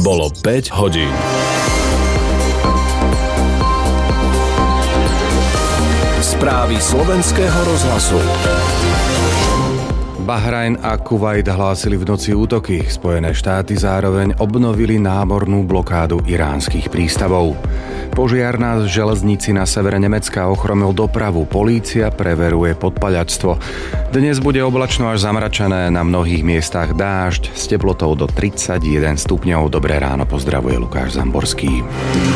Bolo 5 hodín. Správy slovenského rozhlasu. Bahrajn a Kuvajt hlásili v noci útoky. Spojené štáty zároveň obnovili námornú blokádu iránskych prístavov. Požiar na železnici na severe Nemecka ochromil dopravu. Polícia preveruje podpaľačstvo. Dnes bude oblačno až zamračené, na mnohých miestach dážď s teplotou do 31 stupňov. Dobré ráno, pozdravuje Lukáš Zamborský.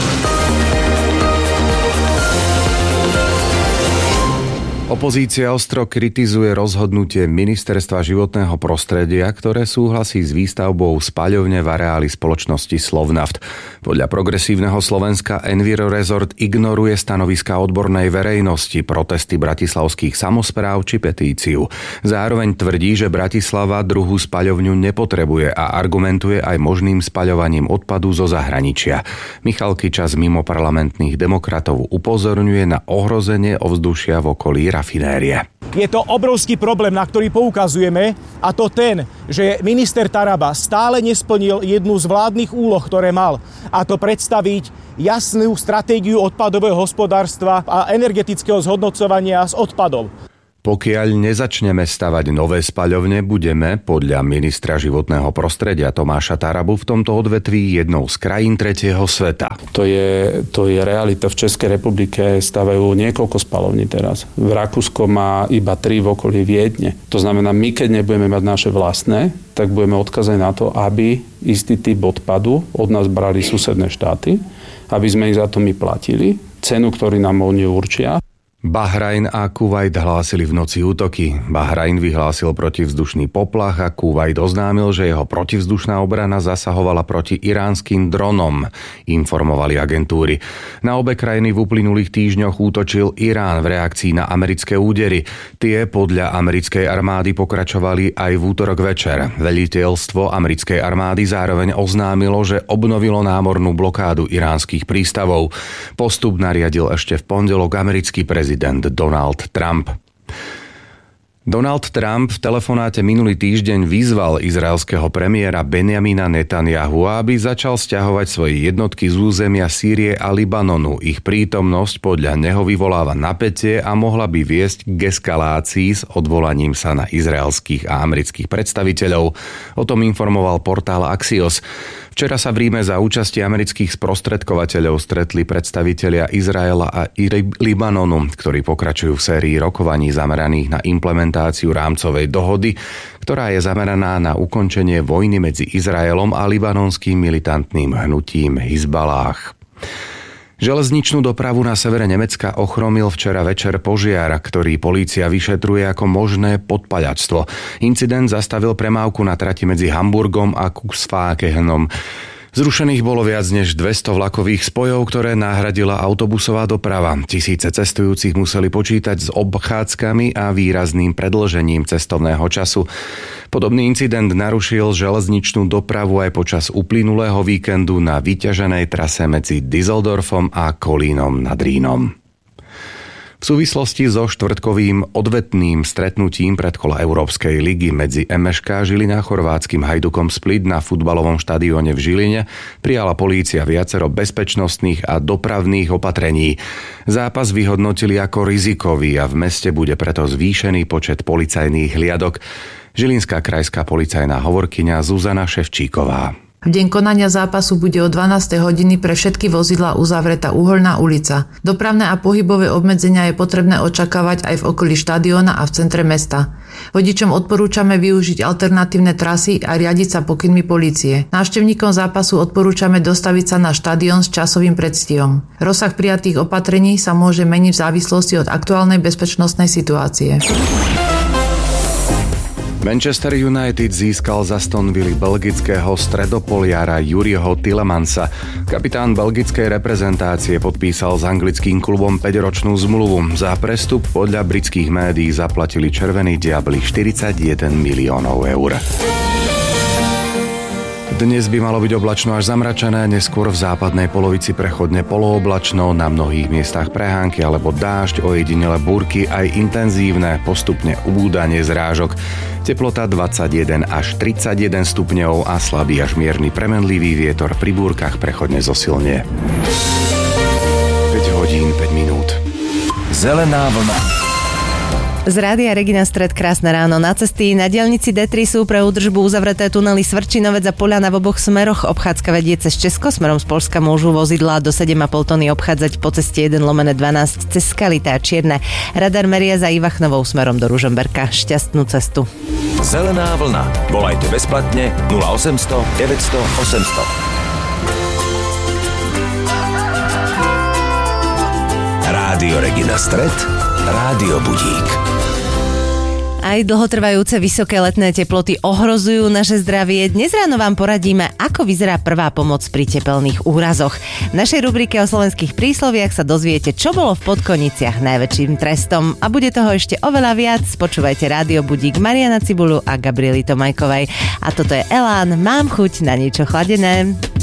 Opozícia ostro kritizuje rozhodnutie Ministerstva životného prostredia, ktoré súhlasí s výstavbou spaľovne v areáli spoločnosti Slovnaft. Podľa Progresívneho Slovenska Envirorezort ignoruje stanoviská odbornej verejnosti, protesty bratislavských samospráv či petíciu. Zároveň tvrdí, že Bratislava druhú spaľovňu nepotrebuje a argumentuje aj možným spaľovaním odpadu zo zahraničia. Michal Kyča z mimoparlamentných demokratov upozorňuje na ohrozenie ovzdušia v okolí rafinérie. Je to obrovský problém, na ktorý poukazujeme, a to ten, že minister Taraba stále nesplnil jednu z vládnych úloh, ktoré mal, a to predstaviť jasnú stratégiu odpadového hospodárstva a energetického zhodnocovania z odpadov. Pokiaľ nezačneme stavať nové spaľovne, budeme, podľa ministra životného prostredia Tomáša Tarabu, v tomto odvetví jednou z krajín tretieho sveta. To je realita. V Českej republike stavajú niekoľko spaľovní teraz. V Rakúsko má iba 3 v okolí Viedne. To znamená, my keď nebudeme mať naše vlastné, tak budeme odkazaní na to, aby istý typ odpadu od nás brali susedné štáty, aby sme ich za to my platili, cenu, ktorú nám oni určia. Bahrajn a Kuvajt hlásili v noci útoky. Bahrajn vyhlásil protivzdušný poplach a Kuvajt oznámil, že jeho protivzdušná obrana zasahovala proti iránskym dronom, informovali agentúry. Na obe krajiny v uplynulých týždňoch útočil Irán v reakcii na americké údery. Tie podľa americkej armády pokračovali aj v útorok večer. Veliteľstvo americkej armády zároveň oznámilo, že obnovilo námornú blokádu iránskych prístavov. Postup nariadil ešte v pondelok americký prezident Donald Trump. Donald Trump v telefonáte minulý týždeň vyzval izraelského premiéra Benjamina Netanjahu, aby začal sťahovať svoje jednotky z územia Sýrie a Libanonu. Ich prítomnosť podľa neho vyvoláva napätie a mohla by viesť k eskalácii s odvolaním sa na izraelských a amerických predstaviteľov. O tom informoval portál Axios. Včera sa v Ríme za účasti amerických sprostredkovateľov stretli predstavitelia Izraela a Libanonu, ktorí pokračujú v sérii rokovaní zameraných na implementáciu rámcovej dohody, ktorá je zameraná na ukončenie vojny medzi Izraelom a libanonským militantným hnutím Hizballáh. Železničnú dopravu na severe Nemecka ochromil včera večer požiar, ktorý polícia vyšetruje ako možné podpaľačstvo. Incident zastavil premávku na trati medzi Hamburgom a Cuxhavenom. Zrušených bolo viac než 200 vlakových spojov, ktoré nahradila autobusová doprava. Tisíce cestujúcich museli počítať s obchádzkami a výrazným predĺžením cestovného času. Podobný incident narušil železničnú dopravu aj počas uplynulého víkendu na vyťaženej trase medzi Düsseldorfom a Kolínom nad Rínom. V súvislosti so štvrtkovým odvetným stretnutím predkola Európskej ligy medzi MŠK Žilina a chorvátskym Hajdukom Split na futbalovom štadióne v Žiline prijala polícia viacero bezpečnostných a dopravných opatrení. Zápas vyhodnotili ako rizikový a v meste bude preto zvýšený počet policajných hliadok. Žilinská krajská policajná hovorkyňa Zuzana Ševčíková. V deň konania zápasu bude o 12. hodiny pre všetky vozidlá uzavretá Uhoľná ulica. Dopravné a pohybové obmedzenia je potrebné očakávať aj v okolí štadióna a v centre mesta. Vodičom odporúčame využiť alternatívne trasy a riadiť sa pokynmi polície. Návštevníkom zápasu odporúčame dostaviť sa na štadión s časovým predstihom. Rozsah prijatých opatrení sa môže meniť v závislosti od aktuálnej bezpečnostnej situácie. Manchester United získal z Aston Villa belgického stredopoliara Juriho Tillemansa. Kapitán belgickej reprezentácie podpísal s anglickým klubom 5-ročnú zmluvu. Za prestup podľa britských médií zaplatili Červení diabli 41 miliónov eur. Dnes by malo byť oblačno až zamračené, neskôr v západnej polovici prechodne polooblačno, na mnohých miestach prehánky alebo dážď, ojedinele búrky aj intenzívne, postupne ubúdanie zrážok. Teplota 21 až 31 stupňov a slabý až mierny premenlivý vietor, pri búrkach prechodne zosilnie. 5 hodín 5 minút. Zelená vlna. Z Rádia Regina Stred, krásne ráno. Na cesty na diaľnici D3 sú pre údržbu uzavreté tunely Svrčinovec a Poľana v oboch smeroch. Obchádzka vedie cez Česko, smerom z Poľska môžu vozidlá do 7,5 tony obchádzať po ceste 1/12 cez Skalitá Čierne. Radar meria za Ivachnovou smerom do Ružomberka. Šťastnú cestu. Zelená vlna. Volajte bezplatne 0800 900 800. Rádio Regina Stred, Rádio Budík. Aj dlhotrvajúce vysoké letné teploty ohrozujú naše zdravie. Dnes ráno vám poradíme, ako vyzerá prvá pomoc pri tepelných úrazoch. V našej rubrike o slovenských prísloviach sa dozviete, čo bolo v Podkoniciach najväčším trestom. A bude toho ešte oveľa viac. Počúvajte Rádio Budík, Mariana Cibulu a Gabriely Tomajkovej. A toto je Elán, mám chuť na niečo chladené.